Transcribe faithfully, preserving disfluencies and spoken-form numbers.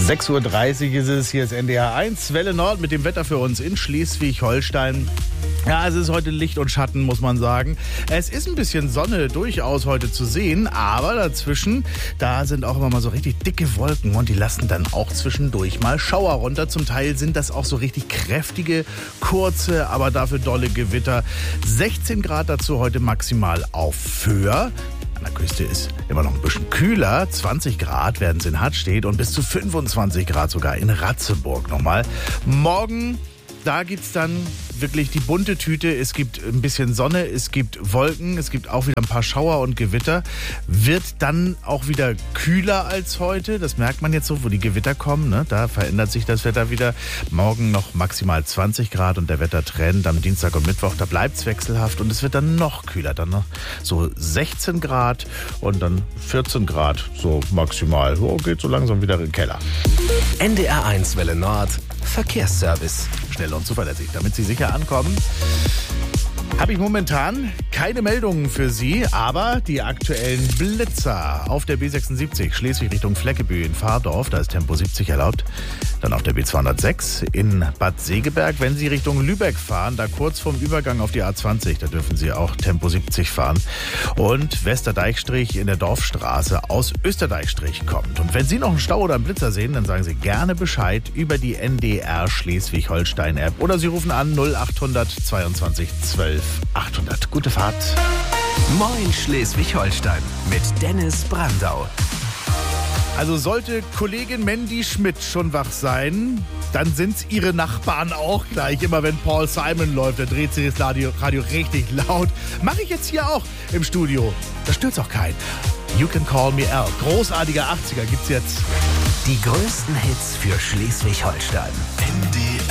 sechs Uhr dreißig ist es, hier ist N D R eins, Welle Nord mit dem Wetter für uns in Schleswig-Holstein. Ja, es ist heute Licht und Schatten, muss man sagen. Es ist ein bisschen Sonne durchaus heute zu sehen, aber dazwischen, da sind auch immer mal so richtig dicke Wolken und die lassen dann auch zwischendurch mal Schauer runter. Zum Teil sind das auch so richtig kräftige, kurze, aber dafür dolle Gewitter. sechzehn Grad dazu heute maximal auf Föhr. An der Küste ist immer noch ein bisschen kühler, zwanzig Grad werden es in Hattstedt und bis zu fünfundzwanzig Grad sogar in Ratzeburg nochmal. Morgen, da gibt's dann wirklich die bunte Tüte. Es gibt ein bisschen Sonne, es gibt Wolken, es gibt auch wieder ein paar Schauer und Gewitter. Wird dann auch wieder kühler als heute. Das merkt man jetzt so, wo die Gewitter kommen. Ne? Da verändert sich das Wetter wieder. Morgen noch maximal zwanzig Grad und der Wettertrend am Dienstag und Mittwoch, da bleibt's wechselhaft und es wird dann noch kühler. Dann noch so sechzehn Grad und dann vierzehn Grad so maximal. So geht so langsam wieder in den Keller. N D R eins Welle Nord Verkehrsservice. Schnell und zuverlässig, damit Sie sicher ankommen. Habe ich momentan keine Meldungen für Sie, aber die aktuellen Blitzer auf der B sechsundsiebzig Schleswig Richtung Fleckebü in Fahrdorf, da ist Tempo siebzig erlaubt. Dann auf der B zweihundertsechs in Bad Segeberg, wenn Sie Richtung Lübeck fahren, da kurz vorm Übergang auf die A zwanzig, da dürfen Sie auch Tempo siebzig fahren. Und Westerdeichstrich in der Dorfstraße aus Österdeichstrich kommt. Und wenn Sie noch einen Stau oder einen Blitzer sehen, dann sagen Sie gerne Bescheid über die N D R Schleswig-Holstein-App oder Sie rufen an null achthundert zweiundzwanzig zwölf achthundert. Gute Fahrt. Moin Schleswig-Holstein mit Dennis Brandau. Also sollte Kollegin Mandy Schmidt schon wach sein, dann sind's ihre Nachbarn auch gleich. Immer wenn Paul Simon läuft, da dreht sich das Radio, Radio richtig laut. Mache ich jetzt hier auch im Studio. Da stört's auch keinen. You Can Call Me Al. Großartiger achtziger gibt's jetzt. Die größten Hits für Schleswig-Holstein. N D